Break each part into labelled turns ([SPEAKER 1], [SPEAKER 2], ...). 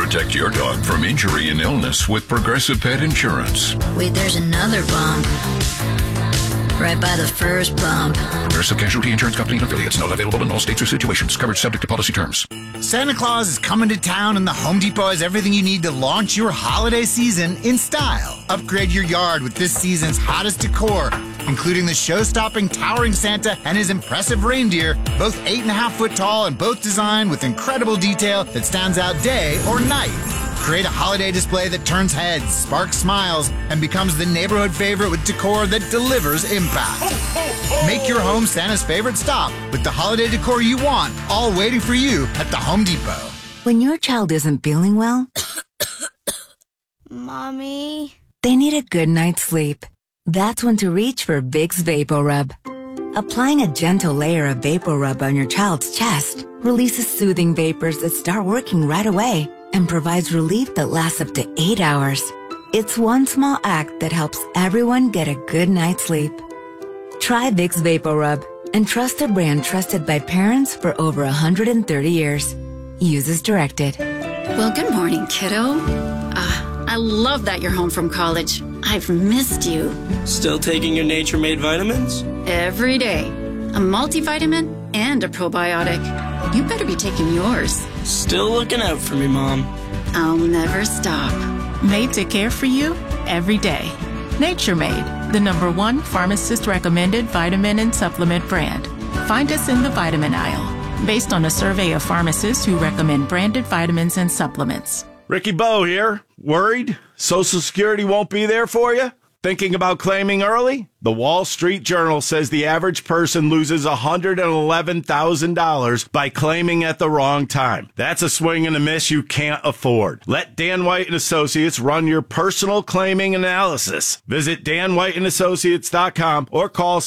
[SPEAKER 1] Protect your dog from injury and illness with Progressive Pet Insurance.
[SPEAKER 2] Wait, there's another bump. Right by the first bump.
[SPEAKER 1] Progressive Casualty Insurance Company and affiliates. Not available in all states or situations. Coverage subject to policy terms.
[SPEAKER 3] Santa Claus is coming to town, and the Home Depot has everything you need to launch your holiday season in style. Upgrade your yard with this season's hottest decor, including the show-stopping towering Santa and his impressive reindeer, both 8.5 foot tall and both designed with incredible detail that stands out day or night. Create a holiday display that turns heads, sparks smiles, and becomes the neighborhood favorite with decor that delivers impact. Make your home Santa's favorite stop with the holiday decor you want, all waiting for you at the Home Depot.
[SPEAKER 4] When your child isn't feeling well,
[SPEAKER 5] Mommy,
[SPEAKER 4] they need a good night's sleep. That's when to reach for Vicks VapoRub. Applying a gentle layer of VapoRub on your child's chest releases soothing vapors that start working right away and provides relief that lasts up to 8 hours. It's one small act that helps everyone get a good night's sleep. Try Vicks VapoRub and trust a brand trusted by parents for over 130 years. Use as directed.
[SPEAKER 6] Well, good morning, kiddo. I love that you're home from college. I've missed you.
[SPEAKER 7] Still taking your Nature Made vitamins?
[SPEAKER 6] Every day. A multivitamin and a probiotic. You better be taking yours.
[SPEAKER 7] Still looking out for me, Mom.
[SPEAKER 6] I'll never stop.
[SPEAKER 8] Made to care for you every day. Nature Made, the #1 pharmacist-recommended vitamin and supplement brand. Find us in the vitamin aisle, based on a survey of pharmacists who recommend branded vitamins and supplements.
[SPEAKER 9] Ricky Bo here. Worried? Social Security won't be there for you? Thinking about claiming early? The Wall Street Journal says the average person loses $111,000 by claiming at the wrong time. That's a swing and a miss you can't afford. Let Dan White and Associates run your personal claiming analysis. Visit danwhiteandassociates.com or call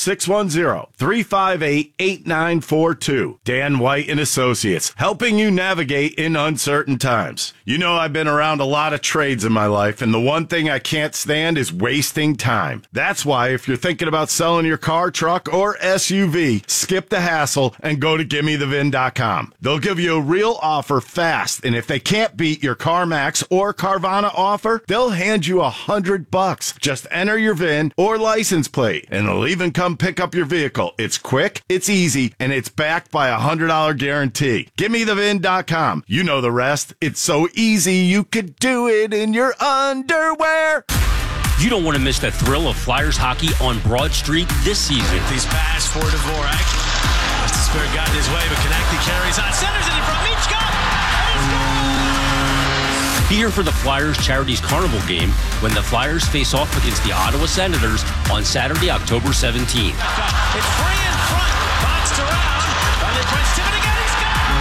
[SPEAKER 9] 610-358-8942. Dan White and Associates, helping you navigate in uncertain times. You know I've been around a lot of trades in my life, and the one thing I can't stand is wasting time. That's why if you're thinking about selling your car, truck, or SUV, skip the hassle and go to GimmeTheVin.com. They'll give you a real offer fast, and if they can't beat your CarMax or Carvana offer, they'll hand you $100. Just enter your VIN or license plate, and they'll even come pick up your vehicle. It's quick, it's easy, and it's backed by a $100 guarantee. GimmeTheVin.com. You know the rest. It's so easy you could do it in your underwear.
[SPEAKER 10] You don't want to miss the thrill of Flyers hockey on Broad Street this season.
[SPEAKER 11] He's passed for Dvorak. Must have Spirit gotten his way, but Konecny carries on. Centers it in front. Michka!
[SPEAKER 10] Be here for the Flyers Charities Carnival game when the Flyers face off against the Ottawa Senators on Saturday, October 17th.
[SPEAKER 11] It's free in front. Boxed around. Under Prince Tippett again. He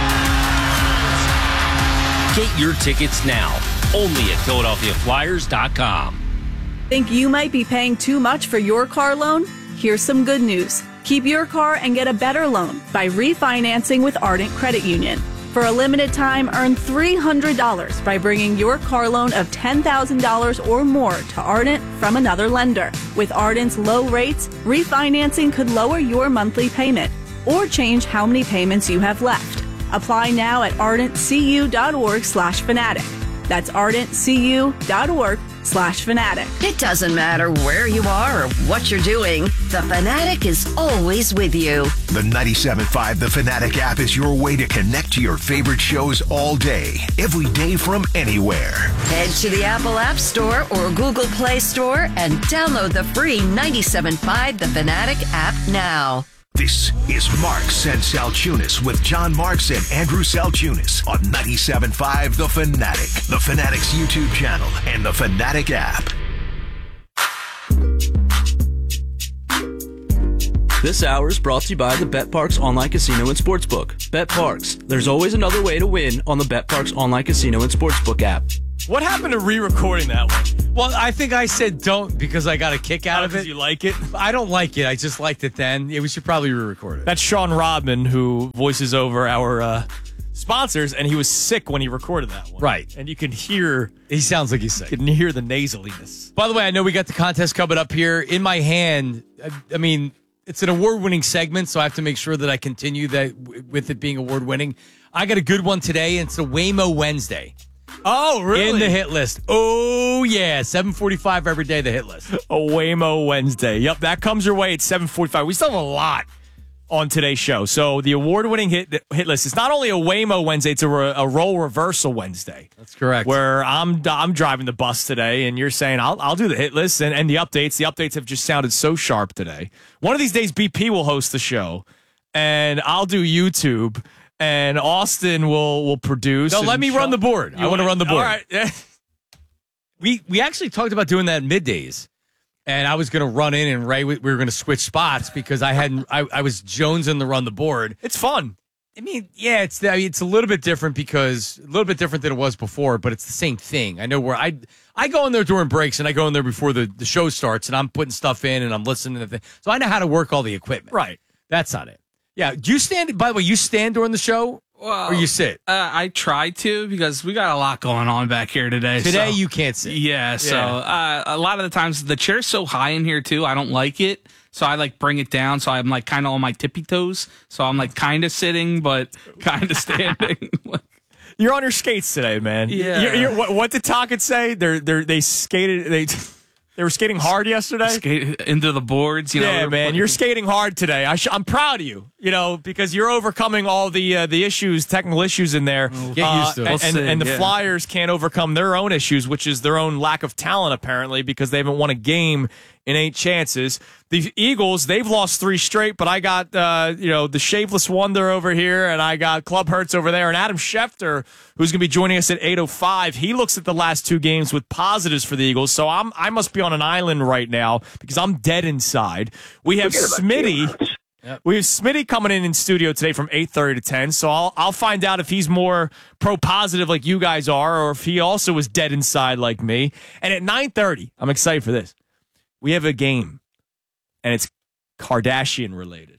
[SPEAKER 11] scores!
[SPEAKER 10] Get your tickets now. Only at PhiladelphiaFlyers.com.
[SPEAKER 12] Think you might be paying too much for your car loan? Here's some good news. Keep your car and get a better loan by refinancing with Ardent Credit Union. For a limited time, earn $300 by bringing your car loan of $10,000 or more to Ardent from another lender. With Ardent's low rates, refinancing could lower your monthly payment or change how many payments you have left. Apply now at ardentcu.org/fanatic. That's ardentcu.org/fanatic.
[SPEAKER 13] It doesn't matter where you are or what you're doing, the Fanatic is always with you.
[SPEAKER 14] The 97.5 The Fanatic app is your way to connect to your favorite shows all day, every day from anywhere.
[SPEAKER 13] Head to the Apple App Store or Google Play Store and download the free 97.5 The Fanatic app now.
[SPEAKER 14] This is Marks and Salchunas with John Marks and Andrew Salchunas on 97.5 The Fanatic, The Fanatic's YouTube channel, and The Fanatic app.
[SPEAKER 15] This hour is brought to you by the BetParx Online Casino and Sportsbook. BetParx, there's always another way to win on the BetParx Online Casino and Sportsbook app.
[SPEAKER 16] What happened to re-recording that one? Well, I think I said don't because I got a kick out of it.
[SPEAKER 11] You like it?
[SPEAKER 16] I don't like it. I just liked it then. Yeah, we should probably re-record it.
[SPEAKER 11] That's Sean Rodman, who voices over our sponsors, and he was sick when he recorded that one.
[SPEAKER 16] Right.
[SPEAKER 11] And you can hear...
[SPEAKER 16] He sounds like he's sick.
[SPEAKER 11] You can hear the nasaliness.
[SPEAKER 16] By the way, I know we got the contest coming up here. In my hand, I mean, it's an award-winning segment, so I have to make sure that I continue that with it being award-winning. I got a good one today, and it's a Waymo Wednesday.
[SPEAKER 11] Oh, really?
[SPEAKER 16] In the hit list. Oh, yeah. 7:45 every day, the hit list.
[SPEAKER 11] A Waymo Wednesday. Yep, that comes your way at 7:45. We still have a lot on today's show. So the award-winning hit list is not only a Waymo Wednesday, it's a role reversal Wednesday.
[SPEAKER 16] That's correct.
[SPEAKER 11] Where I'm driving the bus today, and you're saying I'll do the hit list and the updates. The updates have just sounded so sharp today. One of these days, BP will host the show, and I'll do YouTube, and Austin will produce.
[SPEAKER 16] No, let me run the board. I want to run the board.
[SPEAKER 11] All right.
[SPEAKER 16] We actually talked about doing that middays. And I was going to run in, and Ray, we were going to switch spots because I was jonesing to run the board.
[SPEAKER 11] It's fun.
[SPEAKER 16] I mean, yeah, it's a little bit different than it was before, but it's the same thing. I know where I go in there during breaks, and I go in there before the show starts, and I'm putting stuff in, and I'm listening to things. So I know how to work all the equipment.
[SPEAKER 11] Right.
[SPEAKER 16] That's not it. Yeah. Do you stand? By the way, you stand during the show?
[SPEAKER 5] Well,
[SPEAKER 16] or you sit?
[SPEAKER 5] I try to because we got a lot going on back here today.
[SPEAKER 16] Today
[SPEAKER 5] so.
[SPEAKER 16] you can't sit.
[SPEAKER 5] Yeah, so a lot of the times the chair's so high in here too, I don't like it. So I bring it down so I'm kind of on my tippy toes. So I'm kind of sitting but kind of standing.
[SPEAKER 11] You're on your skates today, man.
[SPEAKER 5] Yeah.
[SPEAKER 11] What did Tocchet say? They skated. They were skating hard yesterday.
[SPEAKER 5] Skate into the boards,
[SPEAKER 11] Yeah, man, you're skating hard today. I'm proud of you, because you're overcoming all the issues, technical issues in there.
[SPEAKER 16] Get used to it.
[SPEAKER 11] And the Flyers can't overcome their own issues, which is their own lack of talent, apparently, because they haven't won a game in 8 chances. The Eagles, they've lost 3 straight, but I got, the Shaveless Wonder over here, and I got Club Hurts over there, and Adam Schefter, who's going to be joining us at 8:05. He looks at the last 2 games with positives for the Eagles, so I must be on an island right now because I'm dead inside. We have Smitty. Yep. We have Smitty coming in studio today from 8:30 to 10, so I'll find out if he's more pro-positive like you guys are or if he also is dead inside like me. And at 9:30, I'm excited for this. We have a game, and it's Kardashian-related.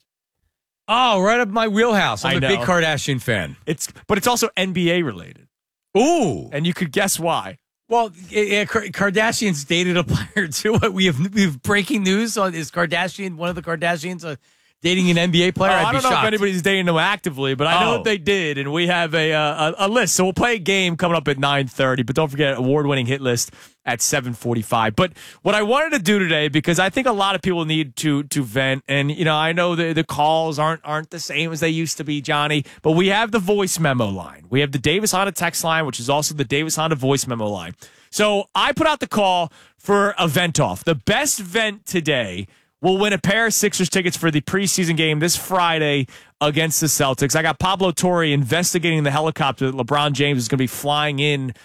[SPEAKER 16] Oh, right up my wheelhouse. I'm
[SPEAKER 11] I
[SPEAKER 16] a
[SPEAKER 11] know.
[SPEAKER 16] big Kardashian fan.
[SPEAKER 11] But it's also NBA-related.
[SPEAKER 16] Ooh.
[SPEAKER 11] And you could guess why.
[SPEAKER 16] Well, Kardashian's dated a player, too. We have breaking news on is Kardashian, one of the Kardashians, dating an NBA player?
[SPEAKER 11] I don't know
[SPEAKER 16] shocked.
[SPEAKER 11] if anybody's dating them actively, but I know that they did, and we have a list. So we'll play a game coming up at 9:30, but don't forget award-winning hit list at 7:45. But what I wanted to do today, because I think a lot of people need to vent, and I know the calls aren't the same as they used to be, Johnny, but we have the voice memo line. We have the Davis Honda text line, which is also the Davis Honda voice memo line. So I put out the call for a vent off. The best vent today will win a pair of Sixers tickets for the preseason game this Friday against the Celtics. I got Pablo Torre investigating the helicopter that LeBron James is going to be flying in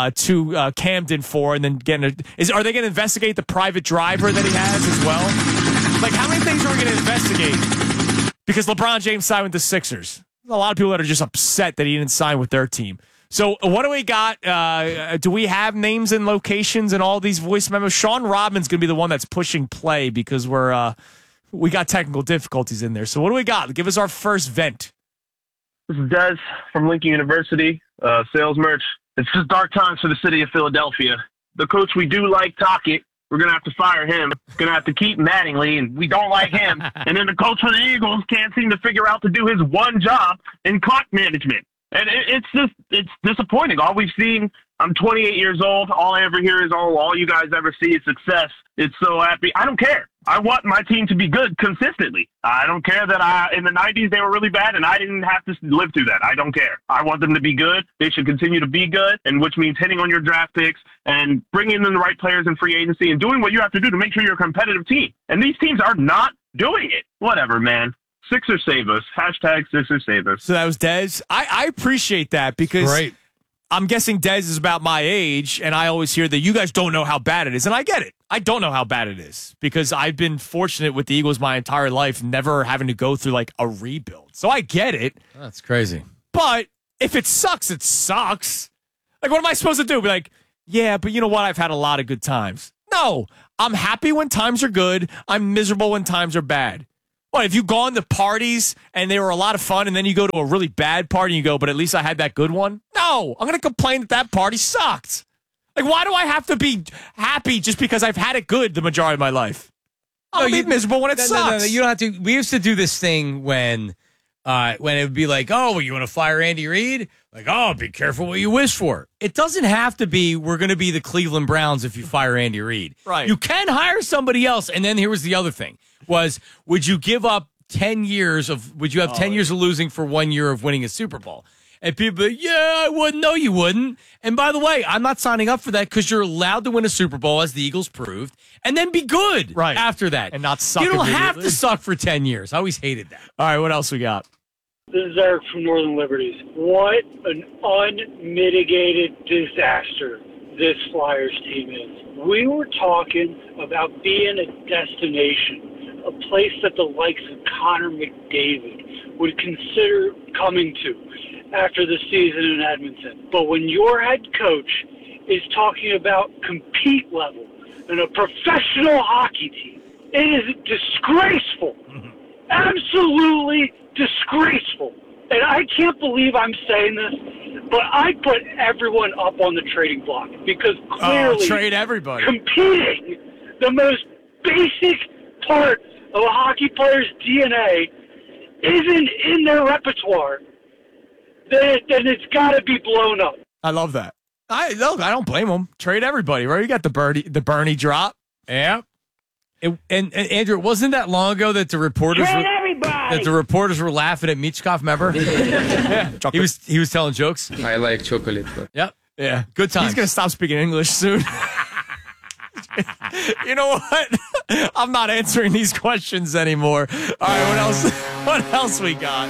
[SPEAKER 11] to Camden for, and then are they going to investigate the private driver that he has as well? How many things are we going to investigate? Because LeBron James signed with the Sixers. There's a lot of people that are just upset that he didn't sign with their team. So what do we got? Do we have names and locations in all these voice memos? Sean Rodman's going to be the one that's pushing play because we got technical difficulties in there. So what do we got? Give us our first vent.
[SPEAKER 17] This is Des from Lincoln University, sales merch. It's just dark times for the city of Philadelphia. The coach we do like, Tocchet, we're going to have to fire him. Going to have to keep Mattingly, and we don't like him. And then the coach for the Eagles can't seem to figure out to do his one job in clock management. And it's disappointing. All we've seen, I'm 28 years old. All I ever hear is, all you guys ever see is success. It's so happy. I don't care. I want my team to be good consistently. I don't care that in the 90s they were really bad and I didn't have to live through that. I don't care. I want them to be good. They should continue to be good, and which means hitting on your draft picks and bringing in the right players in free agency and doing what you have to do to make sure you're a competitive team. And these teams are not doing it. Whatever, man. Sixers save us. Hashtag Sixers save us.
[SPEAKER 11] So that was Dez. I appreciate that because
[SPEAKER 16] Great.
[SPEAKER 11] I'm guessing Dez is about my age, and I always hear that you guys don't know how bad it is. And I get it. I don't know how bad it is because I've been fortunate with the Eagles my entire life, never having to go through a rebuild. So I get it.
[SPEAKER 16] That's crazy.
[SPEAKER 11] But if it sucks, it sucks. What am I supposed to do? Be like, yeah, but you know what? I've had a lot of good times. No, I'm happy when times are good. I'm miserable when times are bad. What, have you gone to parties and they were a lot of fun and then you go to a really bad party and you go, but at least I had that good one? No, I'm going to complain that party sucked. Why do I have to be happy just because I've had it good the majority of my life? I'll be miserable when it sucks.
[SPEAKER 16] No, you don't have to. We used to do this thing when it would be like, oh, you want to fire Andy Reid?
[SPEAKER 11] Like, oh, be careful what you wish for. It doesn't have to be we're going to be the Cleveland Browns if you fire Andy Reid.
[SPEAKER 16] Right.
[SPEAKER 11] You can hire somebody else. And then here was the other thing would you give up 10 years of losing for 1 year of winning a Super Bowl? And people, I wouldn't. No, you wouldn't. And by the way, I'm not signing up for that because you're allowed to win a Super Bowl, as the Eagles proved, and then be good after that.
[SPEAKER 16] And not suck.
[SPEAKER 11] You don't have to suck for 10 years. I always hated that.
[SPEAKER 16] All right, what else we got?
[SPEAKER 18] This is Eric from Northern Liberties. What an unmitigated disaster this Flyers team is. We were talking about being a destination, a place that the likes of Connor McDavid would consider coming to after the season in Edmonton. But when your head coach is talking about compete level and a professional hockey team, it is disgraceful. Absolutely disgraceful. And I can't believe I'm saying this, but I put everyone up on the trading block because clearly
[SPEAKER 16] trade everybody.
[SPEAKER 18] Competing, the most basic part of a hockey player's DNA, isn't in their repertoire. Then it's got to be blown up.
[SPEAKER 16] I love that.
[SPEAKER 11] I don't blame them. Trade everybody, right? You got the Bernie drop. Yeah. And Andrew, it wasn't that long ago that the reporters were laughing at Michkov, remember? Yeah. He was telling jokes.
[SPEAKER 19] I like chocolate. But...
[SPEAKER 11] Yep. Yeah. Good times.
[SPEAKER 16] He's going to stop speaking English soon. You know what? I'm not answering these questions anymore. All right, what else we got?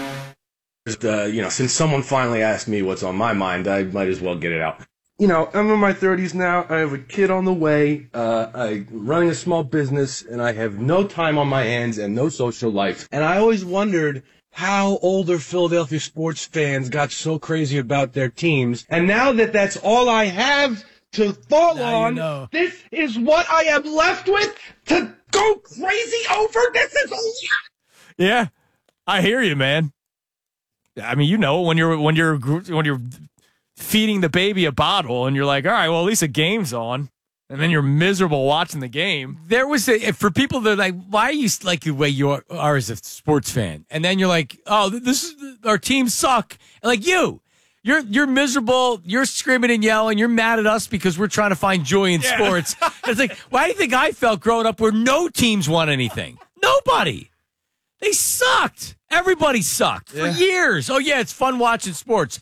[SPEAKER 20] Since someone finally asked me what's on my mind, I might as well get it out. I'm in my 30s now. I have a kid on the way. I'm running a small business, and I have no time on my hands and no social life. And I always wondered how older Philadelphia sports fans got so crazy about their teams. And now that that's all I have to fall on, this is what I am left with to go crazy over. This is
[SPEAKER 16] Yeah, I hear you, man. I mean, when you're feeding the baby a bottle and you're like, all right, well, at least a game's on. And then you're miserable watching the game.
[SPEAKER 11] There was for people that are like, why are you like the way you are as a sports fan? And then you're like, oh, our team suck. And like you're miserable. You're screaming and yelling. You're mad at us because we're trying to find joy in sports. It's like, why do you think I felt growing up where no teams won anything? Nobody. They sucked. Everybody sucked for years. Oh, yeah, it's fun watching sports.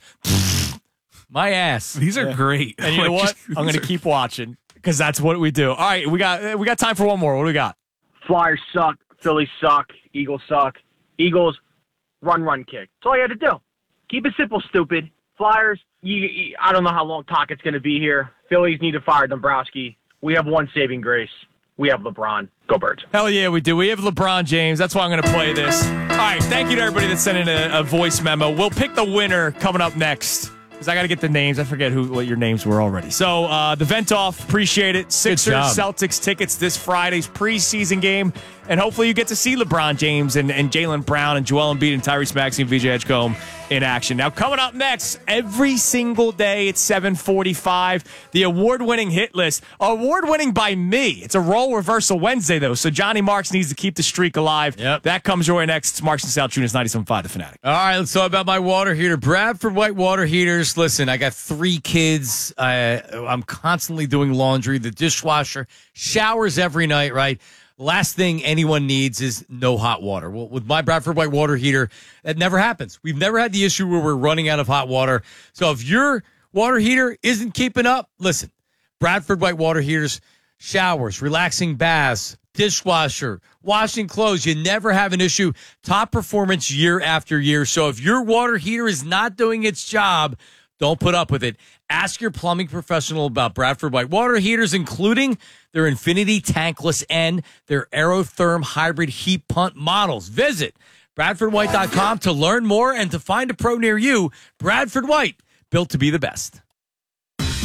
[SPEAKER 11] My ass.
[SPEAKER 5] These are great.
[SPEAKER 16] And you know what? I'm going to keep watching because that's what we do. All right, we got time for one more. What do we got?
[SPEAKER 21] Flyers suck. Phillies suck. Eagles suck. Eagles, run, kick. That's all you had to do. Keep it simple, stupid. Flyers, I don't know how long Tockett's going to be here. Phillies need to fire Dombrowski. We have one saving grace. We have LeBron. Go Birds.
[SPEAKER 16] Hell yeah, we do. We have LeBron James. That's why I'm going to play this. All right, thank you to everybody that sent in a voice memo. We'll pick the winner coming up next because I got to get the names. I forget what your names were already. So the Ventoff, appreciate it. Sixers, Celtics tickets this Friday's preseason game. And hopefully you get to see LeBron James and Jaylen Brown and Joel Embiid and Tyrese Maxey and VJ Edgecombe in action. Now, coming up next, every single day at 7:45, the award-winning hit list. Award-winning by me. It's a role reversal Wednesday, though, so Johnny Marks needs to keep the streak alive. Yep. That comes your way next. It's Marks and Salchunas, 97.5 The Fanatic.
[SPEAKER 11] All right, let's talk about my water heater. Bradford White water heaters. Listen, I got 3 kids. I'm constantly doing laundry. The dishwasher, showers every night, right? Last thing anyone needs is no hot water. Well, with my Bradford White water heater, that never happens. We've never had the issue where we're running out of hot water. So if your water heater isn't keeping up, listen, Bradford White water heaters, showers, relaxing baths, dishwasher, washing clothes, you never have an issue. Top performance year after year. So if your water heater is not doing its job, don't put up with it. Ask your plumbing professional about Bradford White water heaters, including their Infinity Tankless N, their Aerotherm hybrid heat pump models. Visit BradfordWhite.com to learn more and to find a pro near you. Bradford White, built to be the best.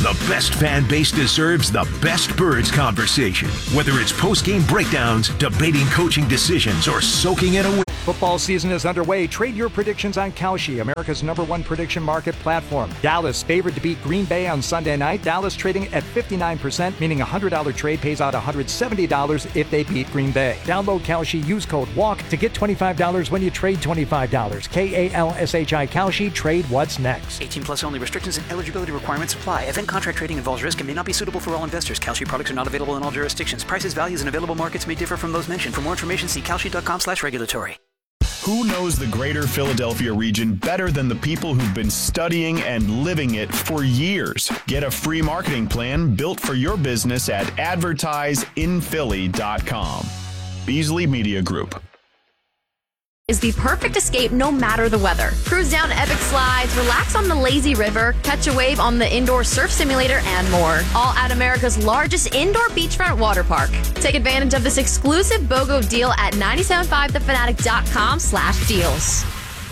[SPEAKER 14] The best fan base deserves the best Birds conversation. Whether it's post-game breakdowns, debating coaching decisions, or soaking in a win.
[SPEAKER 19] Football season is underway. Trade your predictions on Kalshi, America's #1 prediction market platform. Dallas favored to beat Green Bay on Sunday night. Dallas trading at 59%, meaning a $100 trade pays out $170 if they beat Green Bay. Download Kalshi, use code WALK to get $25 when you trade $25. KALSHI Kalshi, trade what's next.
[SPEAKER 22] 18 plus only. Restrictions and eligibility requirements apply. Event contract trading involves risk and may not be suitable for all investors. Kalshi products are not available in all jurisdictions. Prices, values, and available markets may differ from those mentioned. For more information, see kalshi.com/regulatory.
[SPEAKER 23] Who knows the greater Philadelphia region better than the people who've been studying and living it for years? Get a free marketing plan built for your business at advertiseinphilly.com. Beasley Media Group.
[SPEAKER 24] Is the perfect escape no matter the weather. Cruise down epic slides, relax on the lazy river, catch a wave on the indoor surf simulator, and more. All at America's largest indoor beachfront water park. Take advantage of this exclusive BOGO deal at 975thefanatic.com/deals.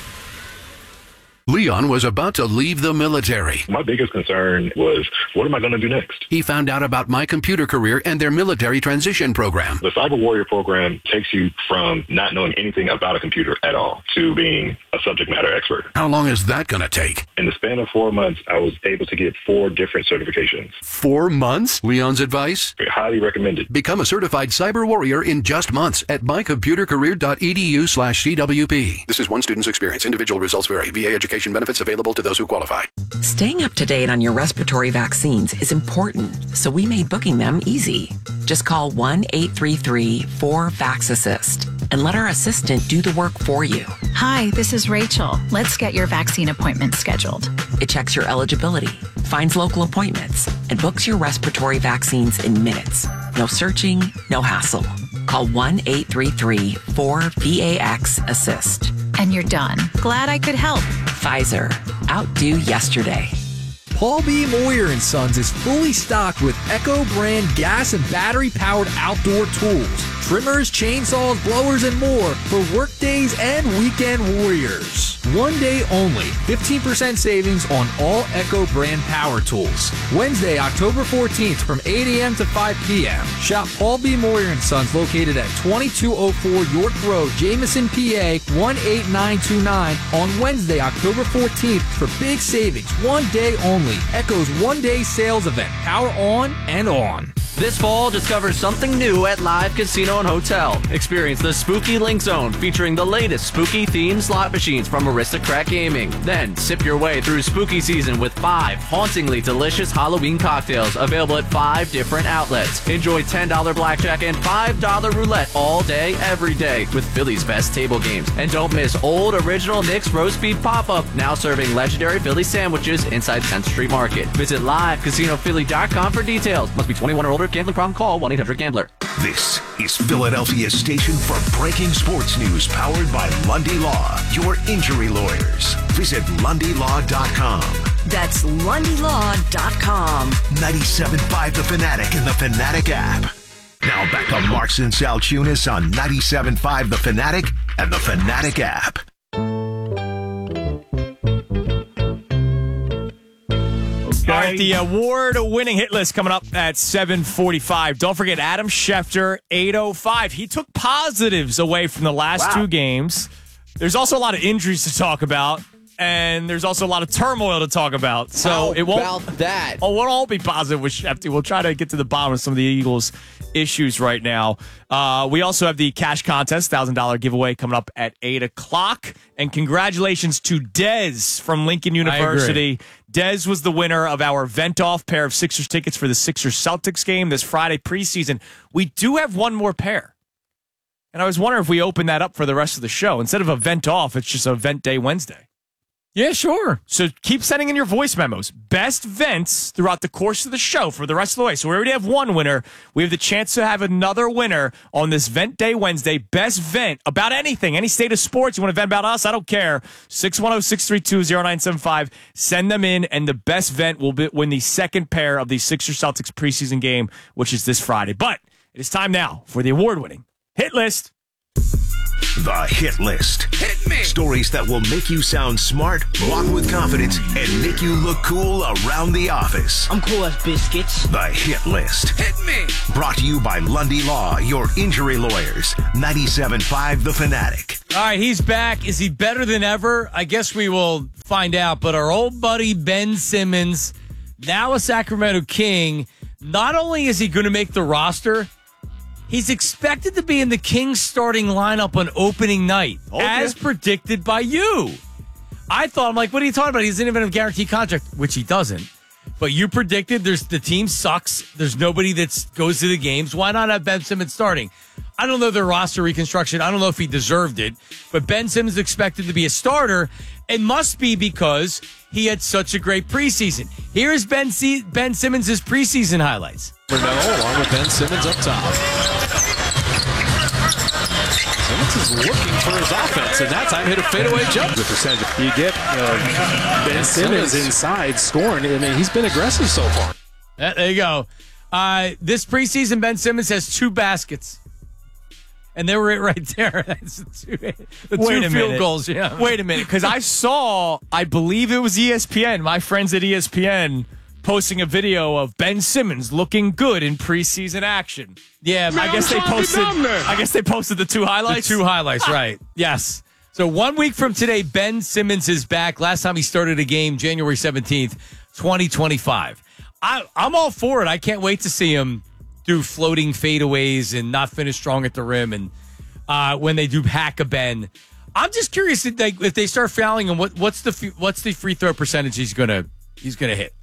[SPEAKER 1] Leon was about to leave the military.
[SPEAKER 25] My biggest concern was, what am I going to do next?
[SPEAKER 1] He found out about My Computer Career and their military transition program.
[SPEAKER 25] The Cyber Warrior program takes you from not knowing anything about a computer at all to being a subject matter expert.
[SPEAKER 1] How long is that going to take?
[SPEAKER 25] In the span of 4 months, I was able to get 4 different certifications.
[SPEAKER 1] 4 months? Leon's advice?
[SPEAKER 25] Highly recommended.
[SPEAKER 1] Become a certified cyber warrior in just months at mycomputercareer.edu/CWP. This is one student's experience. Individual results vary. VA education benefits available to those who qualify.
[SPEAKER 26] Staying up to date on your respiratory vaccines is important, so we made booking them easy. Just call 1-833-4-VAX-ASSIST and let our assistant do the work for you.
[SPEAKER 27] Hi, this is Rachel. Let's get your vaccine appointment scheduled.
[SPEAKER 26] It checks your eligibility, finds local appointments, and books your respiratory vaccines in minutes. No searching, no hassle. Call 1-833-4-VAX-ASSIST.
[SPEAKER 27] And you're done. Glad I could help.
[SPEAKER 26] Pfizer. Outdo yesterday.
[SPEAKER 28] Paul B. Moyer & Sons is fully stocked with Echo brand gas and battery-powered outdoor tools. Trimmers, chainsaws, blowers, and more for workdays and weekend warriors. One day only, 15% savings on all Echo brand power tools. Wednesday, October 14th from 8 a.m. to 5 p.m. Shop Paul B. Moyer & Sons located at 2204 York Road, Jameson, PA 18929 on Wednesday, October 14th for big savings. One day only. Echo's one-day sales event. Power on and on.
[SPEAKER 15] This fall, discover something new at Live Casino and Hotel. Experience the Spooky Link Zone featuring the latest spooky-themed slot machines from Aristocrat Gaming. Then, sip your way through spooky season with 5 hauntingly delicious Halloween cocktails available at 5 different outlets. Enjoy $10 blackjack and $5 roulette all day, every day with Philly's best table games. And don't miss Old Original Nick's Roast Beef Pop-Up, now serving legendary Philly sandwiches inside 10th Street Market. Visit LiveCasinoPhilly.com for details. Must be 21 or older. Gambling problem? Call 1-800-GAMBLER.
[SPEAKER 14] This is Philadelphia's station for breaking sports news, powered by Lundy Law, your injury lawyers. Visit LundyLaw.com.
[SPEAKER 13] That's LundyLaw.com.
[SPEAKER 14] 97.5 The Fanatic and the Fanatic app. Now back to Marks and Salchunas on 97.5 The Fanatic and the Fanatic app.
[SPEAKER 11] All right, the award-winning hit list coming up at 7:45. Don't forget Adam Schefter, 8:05. He took positives away from the last 2 games. There's also a lot of injuries to talk about, and there's also a lot of turmoil to talk about. So it won't
[SPEAKER 29] about that.
[SPEAKER 11] Oh, we'll all be positive with Schefter. We'll try to get to the bottom of some of the Eagles' issues right now. We also have the cash contest, $1,000 giveaway coming up at 8 o'clock. And congratulations to Dez from Lincoln University. Dez was the winner of our Vent-Off pair of Sixers tickets for the Sixers-Celtics game this Friday preseason. We do have one more pair. And I was wondering if we open that up for the rest of the show. Instead of a Vent-Off, it's just a Vent Day Wednesday.
[SPEAKER 16] Yeah, sure.
[SPEAKER 11] So keep sending in your voice memos. Best vents throughout the course of the show for the rest of the way. So we already have one winner. We have the chance to have another winner on this Vent Day Wednesday. Best vent about anything, any state of sports. You want to vent about us? I don't care. 610-632-0975. Send them in, and the best vent will win the second pair of the Sixers-Celtics preseason game, which is this Friday. But it is time now for the award-winning Hit List.
[SPEAKER 14] The Hit List.
[SPEAKER 2] Hit me.
[SPEAKER 14] Stories that will make you sound smart, walk with confidence, and make you look cool around the office.
[SPEAKER 2] I'm cool as biscuits.
[SPEAKER 14] The Hit List.
[SPEAKER 2] Hit me.
[SPEAKER 14] Brought to you by Lundy Law, your injury lawyers. 97.5 The Fanatic.
[SPEAKER 16] All right, he's back. Is he better than ever? I guess we will find out. But our old buddy Ben Simmons, now a Sacramento King, not only is he going to make the roster, he's expected to be in the Kings starting lineup on opening night, as predicted by you. I thought, I'm like, what are you talking about? He doesn't even have a guaranteed contract, which he doesn't. But you predicted the team sucks. There's nobody that goes to the games. Why not have Ben Simmons starting? I don't know their roster reconstruction. I don't know if he deserved it. But Ben Simmons is expected to be a starter. It must be because he had such a great preseason. Here's Ben Simmons' preseason highlights.
[SPEAKER 3] Along with Ben Simmons up top. Simmons is looking for his offense, and that time hit a fadeaway jump. The percentage you get Ben Simmons inside scoring. I mean, he's been aggressive so far.
[SPEAKER 16] There you go. This preseason, Ben Simmons has 2 baskets. And they were it right there. That's the two field goals. Yeah.
[SPEAKER 11] Wait a minute, because I saw, I believe it was ESPN, my friends at ESPN, posting a video of Ben Simmons looking good in preseason action.
[SPEAKER 16] Yeah,
[SPEAKER 11] I guess they posted the 2 highlights.
[SPEAKER 16] The 2 highlights, right? Yes. So 1 week from today, Ben Simmons is back. Last time he started a game, January 17th, 2025. I'm all for it. I can't wait to see him do floating fadeaways and not finish strong at the rim, and when they do hack a Ben. I'm just curious if they start fouling him. What's the free throw percentage he's gonna hit?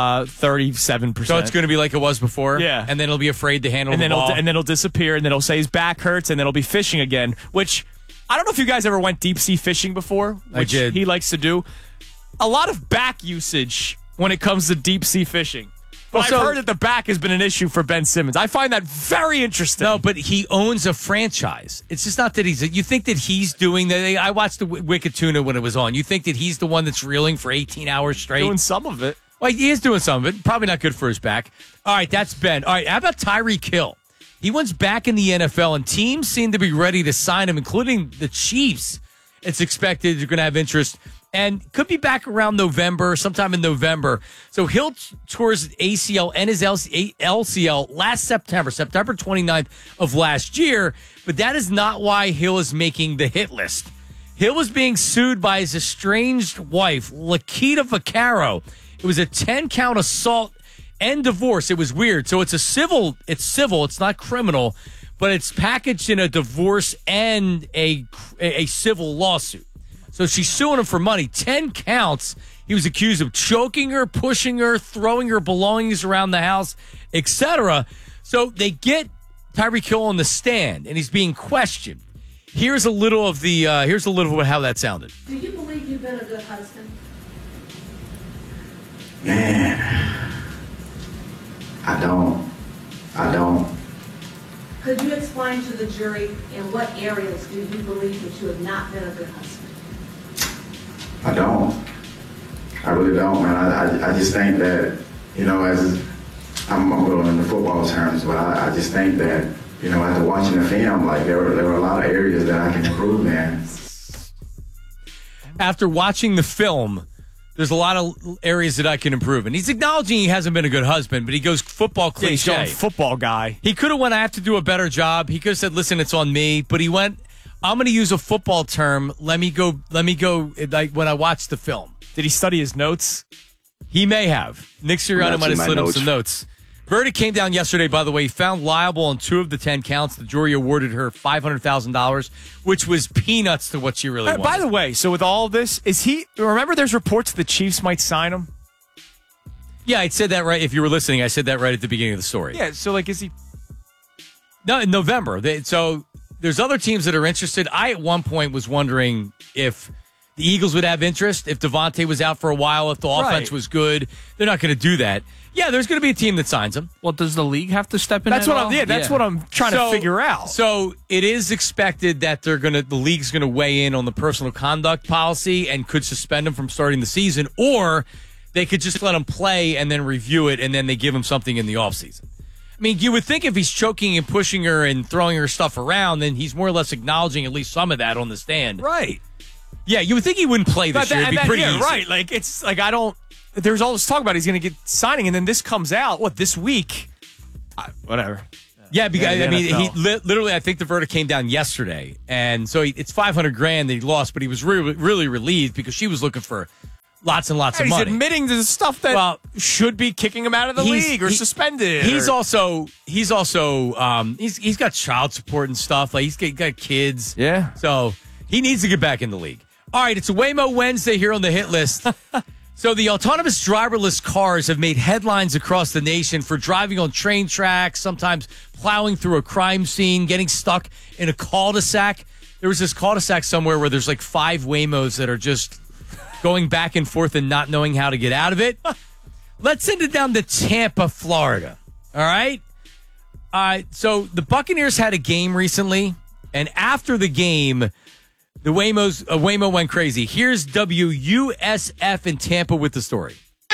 [SPEAKER 11] 37%.
[SPEAKER 16] So it's gonna be like it was before.
[SPEAKER 11] Yeah,
[SPEAKER 16] and then he'll be afraid to handle
[SPEAKER 11] the
[SPEAKER 16] ball,
[SPEAKER 11] and then he'll disappear, and then he'll say his back hurts, and then he'll be fishing again. Which I don't know if you guys ever went deep sea fishing before, which he likes to do. A lot of back usage when it comes to deep sea fishing. But I've heard that the back has been an issue for Ben Simmons. I find that very interesting.
[SPEAKER 16] No, but he owns a franchise. It's just not that you think that he's doing that. I watched the Wicked Tuna when it was on. You think that he's the one that's reeling for 18 hours straight?
[SPEAKER 11] Doing some of it.
[SPEAKER 16] Well, he is doing some of it. Probably not good for his back. All right, that's Ben. All right, how about Tyreek Hill? He wants back in the NFL, and teams seem to be ready to sign him, including the Chiefs. It's expected they're going to have interest. And could be back around November, sometime in November. So Hill tore his ACL and his LCL last September 29th of last year. But that is not why Hill is making the hit list. Hill was being sued by his estranged wife, Lakita Vaccaro. It was a 10-count assault and divorce. It was weird. So it's civil, it's not criminal, but it's packaged in a divorce and a civil lawsuit. So she's suing him for money. 10 counts. He was accused of choking her, pushing her, throwing her belongings around the house, etc. So they get Tyreek Hill on the stand, and he's being questioned. Here's a little of how that sounded.
[SPEAKER 4] Do you believe you've been a good husband?
[SPEAKER 6] Man, I don't.
[SPEAKER 4] Could you explain to the jury in what areas do you believe that you have not been a good husband?
[SPEAKER 6] I don't. I really don't, man. I just think that, as I'm going in the football terms, but I just think that, after watching the film, like there were a lot of areas that I can improve in.
[SPEAKER 16] After watching the film, there's a lot of areas that I can improve. And he's acknowledging he hasn't been a good husband, but he goes football cliche.
[SPEAKER 11] Yeah, he's going football guy.
[SPEAKER 16] He could have went, I have to do a better job. He could have said, listen, it's on me. But he went, I'm going to use a football term. Let me go. Like when I watched the film.
[SPEAKER 11] Did he study his notes?
[SPEAKER 16] He may have. Nick Sirianni might have slid him some notes. Verdict came down yesterday, by the way. Found liable on 2 of the 10 counts. The jury awarded her $500,000, which was peanuts to what she really wanted.
[SPEAKER 11] By the way, so with all of this, remember there's reports the Chiefs might sign him?
[SPEAKER 16] Yeah, I said that right. If you were listening, I said that right at the beginning of the story.
[SPEAKER 11] Yeah, so is he?
[SPEAKER 16] No, in November. So there's other teams that are interested. I, at one point, was wondering if the Eagles would have interest, if Devontae was out for a while, if the offense was good. They're not going to do that. Yeah, there's going to be a team that signs him.
[SPEAKER 5] Well, does the league have to step in?
[SPEAKER 11] That's what I'm trying to figure out.
[SPEAKER 16] So it is expected that the league's going to weigh in on the personal conduct policy and could suspend him from starting the season, or they could just let him play and then review it, and then they give him something in the offseason. I mean, you would think if he's choking and pushing her and throwing her stuff around, then he's more or less acknowledging at least some of that on the stand.
[SPEAKER 11] Right.
[SPEAKER 16] Yeah, you would think he wouldn't play this year. It'd be pretty easy.
[SPEAKER 11] Right. Like, it's like there's all this talk about he's going to get signing, and then this comes out, this week? Whatever.
[SPEAKER 16] Yeah, because
[SPEAKER 11] Yeah,
[SPEAKER 16] I mean, he
[SPEAKER 11] NFL.
[SPEAKER 16] literally, I think the verdict came down yesterday, and so it's $500,000 that he lost, but he was really, really relieved because she was looking for lots and lots of
[SPEAKER 11] He's
[SPEAKER 16] money.
[SPEAKER 11] admitting to the stuff that should be kicking him out of the league or suspended.
[SPEAKER 16] He's also he's got child support and stuff. Like he's got kids.
[SPEAKER 11] Yeah.
[SPEAKER 16] So he needs to get back in the league. All right, it's a Waymo Wednesday here on the hit list. So the autonomous driverless cars have made headlines across the nation for driving on train tracks, sometimes plowing through a crime scene, getting stuck in a cul-de-sac. There was this cul-de-sac somewhere where there's like 5 Waymos that are just going back and forth and not knowing how to get out of it. Let's send it down to Tampa, Florida. All right? So the Buccaneers had a game recently, and after the game, the Waymo went crazy. Here's WUSF in Tampa with the story.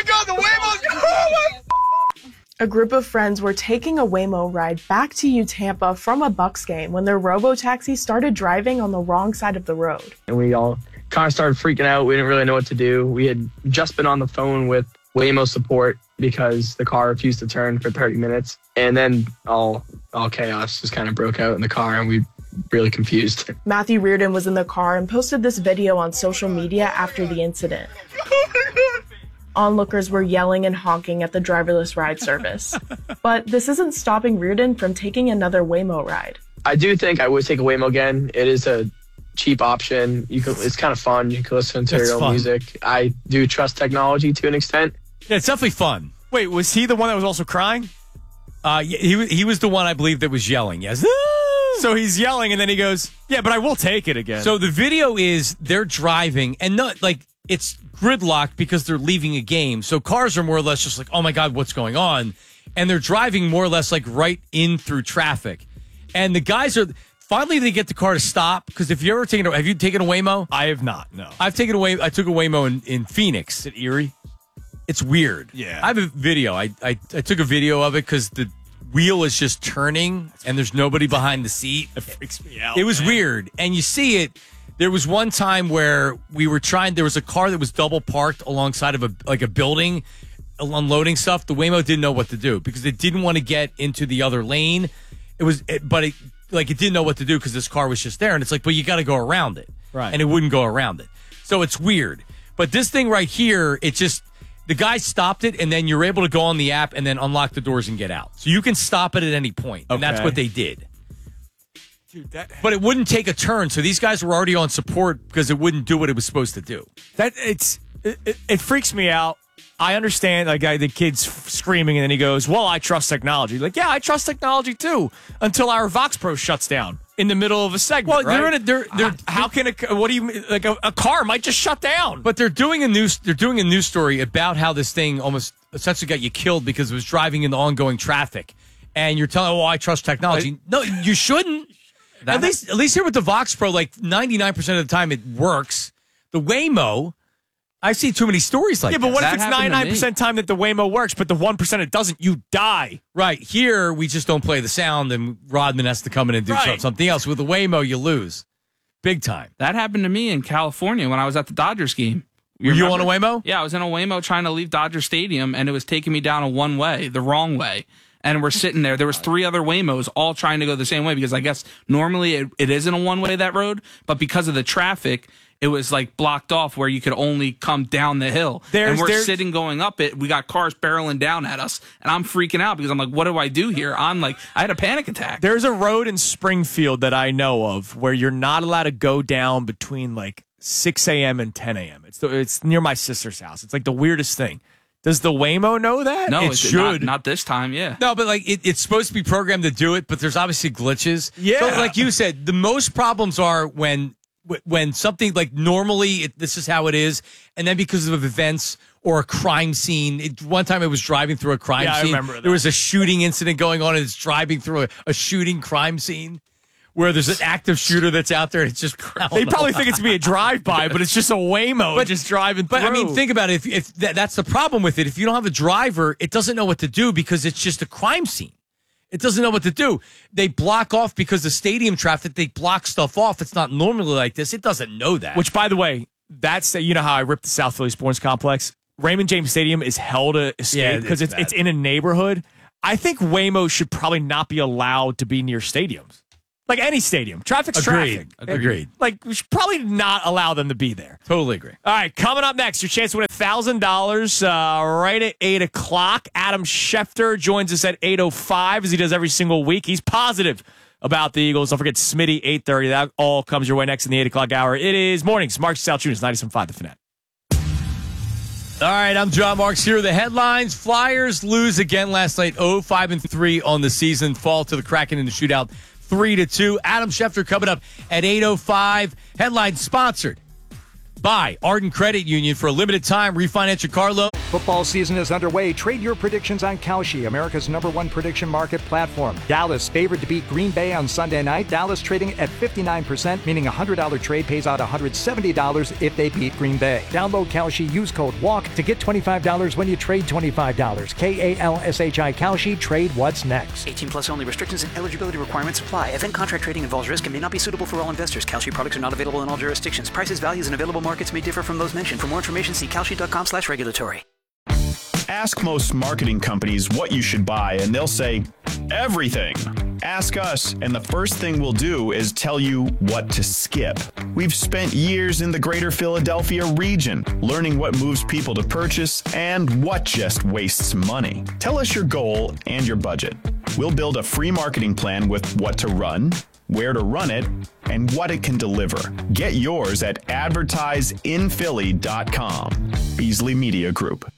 [SPEAKER 2] A group of friends were taking a Waymo ride back to Tampa from a Bucs game when their robo-taxi started driving on the wrong side of the road.
[SPEAKER 21] And we all kind of started freaking out. We didn't really know what to do. We had just been on the phone with Waymo support because the car refused to turn for 30 minutes. And then all chaos just kind of broke out in the car, and we really confused.
[SPEAKER 2] Matthew Reardon was in the car and posted this video on social media after the incident. Onlookers were yelling and honking at the driverless ride service. But this isn't stopping Reardon from taking another Waymo ride.
[SPEAKER 21] I do think I would take a Waymo again. It is a cheap option. It's kind of fun. You can listen to your own music. I do trust technology to an extent.
[SPEAKER 16] Yeah, it's definitely fun.
[SPEAKER 11] Wait, was he the one that was also crying?
[SPEAKER 16] He was the one I believe that was yelling. Yes.
[SPEAKER 11] So he's yelling, and then he goes, "Yeah, but I will take it again."
[SPEAKER 16] So the video is they're driving, and not like it's gridlocked because they're leaving a game. So cars are more or less just like, "Oh my God, what's going on?" And they're driving more or less like right in through traffic. And the guys are finally they get the car to stop because have you taken a Waymo?
[SPEAKER 11] I have not. No,
[SPEAKER 16] I took a Waymo in Phoenix at Erie. It's weird.
[SPEAKER 11] Yeah,
[SPEAKER 16] I have a video. I took a video of it because the wheel is just turning and there's nobody behind the seat.
[SPEAKER 11] It freaks me out.
[SPEAKER 16] It was weird. And you see it. There was one time where there was a car that was double parked alongside of a building unloading stuff. The Waymo didn't know what to do because it didn't want to get into the other lane. It didn't know what to do because this car was just there. And it's like, but you got to go around it.
[SPEAKER 11] Right.
[SPEAKER 16] And it wouldn't go around it. So it's weird. But this thing right here, the guy stopped it, and then you're able to go on the app and then unlock the doors and get out. So you can stop it at any point, and that's what they did.
[SPEAKER 11] Dude,
[SPEAKER 16] but it wouldn't take a turn, so these guys were already on support because it wouldn't do what it was supposed to do.
[SPEAKER 11] It freaks me out. I understand, the kid's screaming, and then he goes, "Well, I trust technology." Like, yeah, I trust technology too, until our Vox Pro shuts down in the middle of a segment.
[SPEAKER 16] Well,
[SPEAKER 11] right? How can what do you mean? Like a car might just shut down?
[SPEAKER 16] But they're doing a news story about how this thing almost essentially got you killed because it was driving in the ongoing traffic, and you're telling, "Oh, I trust technology." No, you shouldn't. At least here with the Vox Pro, like 99% of the time it works. The Waymo, I've seen too many stories like that.
[SPEAKER 11] Yeah, but what if it's 99% time that the Waymo works, but the 1% it doesn't? You die.
[SPEAKER 16] Right. Here, we just don't play the sound, and Rodman has to come in and do something else. With the Waymo, you lose. Big time.
[SPEAKER 5] That happened to me in California when I was at the Dodgers game.
[SPEAKER 16] Were you on a Waymo?
[SPEAKER 5] Yeah, I was in a Waymo trying to leave Dodger Stadium, and it was taking me down a one-way, the wrong way. And we're sitting there. There was 3 other Waymos all trying to go the same way because I guess normally it isn't a one-way, that road. But because of the traffic, it was like blocked off where you could only come down the hill. And we're sitting going up it. We got cars barreling down at us. And I'm freaking out because I'm like, what do I do here? I had a panic attack.
[SPEAKER 11] There's a road in Springfield that I know of where you're not allowed to go down between like 6 a.m. and 10 a.m. It's near my sister's house. It's like the weirdest thing. Does the Waymo know that?
[SPEAKER 5] No,
[SPEAKER 11] it should.
[SPEAKER 5] Not this time, yeah.
[SPEAKER 16] No, but it's supposed to be programmed to do it, but there's obviously glitches.
[SPEAKER 11] Yeah.
[SPEAKER 16] So like you said, the most problems are when something like normally this is how it is, and then because of events or a crime scene. One time it was driving through a crime scene.
[SPEAKER 11] I remember that.
[SPEAKER 16] There was a shooting incident going on, and it's driving through a shooting crime scene where there's an active shooter that's out there. And it's just
[SPEAKER 11] they probably think it's be a drive-by, but it's just a Waymo just driving through.
[SPEAKER 16] But I mean, think about it. If that's the problem with it. If you don't have a driver, it doesn't know what to do because it's just a crime scene.
[SPEAKER 11] It doesn't know what to do. They block off because the stadium traffic, they block stuff off. It's not normally like this. It doesn't know that.
[SPEAKER 7] Which, by the way, that's, you know how I ripped the South Philly Sports Complex? Raymond James Stadium is hell to escape because it's in a neighborhood. I think Waymo should probably not be allowed to be near stadiums. Like any stadium. Traffic's traffic.
[SPEAKER 11] Agreed.
[SPEAKER 7] Like, we should probably not allow them to be there.
[SPEAKER 11] Totally agree.
[SPEAKER 7] All right, coming up next, your chance to win $1,000 right at 8 o'clock. Adam Schefter joins us at 8:05 as he does every single week. He's positive about the Eagles. Don't forget Smitty, 8:30. That all comes your way next in the 8 o'clock hour. It is mornings. Mark Salchunas, 97.5 The Fanatic.
[SPEAKER 11] All right, I'm John Marks here. The headlines: Flyers lose again last night, 5-3 on the season, fall to the Kraken in the shootout 3-2. Adam Schefter coming up at 8:05. Headline sponsored by Arden Credit Union. For a limited time, refinance your car loan.
[SPEAKER 19] Football season is underway. Trade your predictions on Kalshi, America's #1 prediction market platform. Dallas favored to beat Green Bay on Sunday night. Dallas trading at 59%, meaning a $100 trade pays out $170 if they beat Green Bay. Download Kalshi, use code WALK to get $25 when you trade $25. KALSHI Kalshi, trade what's next.
[SPEAKER 22] 18 plus only. Restrictions and eligibility requirements apply. Event contract trading involves risk and may not be suitable for all investors. Kalshi products are not available in all jurisdictions. Prices, values, and available markets may differ from those mentioned. For more information, see kalshi.com/regulatory.
[SPEAKER 23] Ask most marketing companies what you should buy, and they'll say, everything. Ask us, and the first thing we'll do is tell you what to skip. We've spent years in the greater Philadelphia region, learning what moves people to purchase and what just wastes money. Tell us your goal and your budget. We'll build a free marketing plan with what to run, where to run it, and what it can deliver. Get yours at advertiseinphilly.com. Beasley Media Group.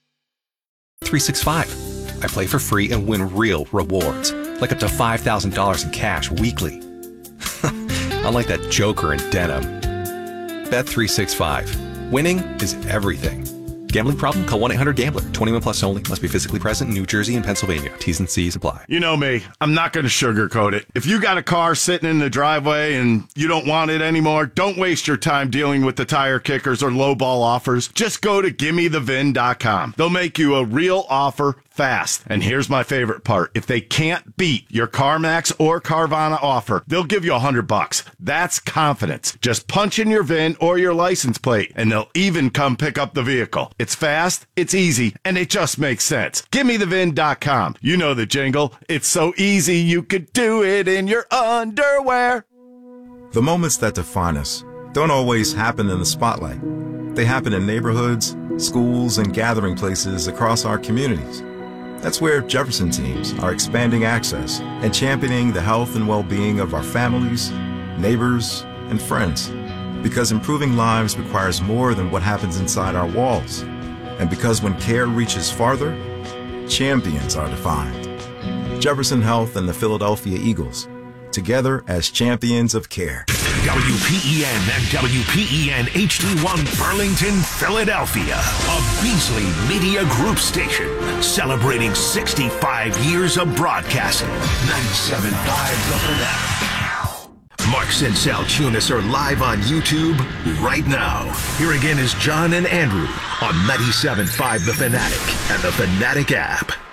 [SPEAKER 8] 365. I play for free and win real rewards, like up to $5,000 in cash weekly. Unlike that joker in denim. Bet365. Winning is everything. Gambling problem? Call 1-800-GAMBLER. 21 plus only. Must be physically present in New Jersey and Pennsylvania. T's and C's apply.
[SPEAKER 9] You know me. I'm not going to sugarcoat it. If you got a car sitting in the driveway and you don't want it anymore, don't waste your time dealing with the tire kickers or lowball offers. Just go to GimmeTheVin.com. They'll make you a real offer fast. And here's my favorite part. If they can't beat your CarMax or Carvana offer, they'll give you $100. That's confidence. Just punch in your VIN or your license plate, and they'll even come pick up the vehicle. It's fast, it's easy, and it just makes sense. GimmeTheVin.com. You know the jingle. It's so easy you could do it in your underwear.
[SPEAKER 10] The moments that define us don't always happen in the spotlight. They happen in neighborhoods, schools, and gathering places across our communities. That's where Jefferson teams are expanding access and championing the health and well-being of our families, neighbors, and friends. Because improving lives requires more than what happens inside our walls. And because when care reaches farther, champions are defined. Jefferson Health and the Philadelphia Eagles, together as champions of care.
[SPEAKER 14] WPEN and WPEN HD1 Burlington, Philadelphia. A Beasley Media Group station celebrating 65 years of broadcasting. 97.5 The Fanatic. Marks and Salchunas are live on YouTube right now. Here again is John and Andrew on 97.5 The Fanatic and the Fanatic app.